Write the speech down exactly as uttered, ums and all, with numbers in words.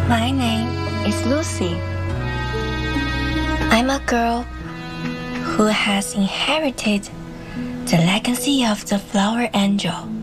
My name is Lucy. I'm a girl who has inherited the legacy of the flower angel.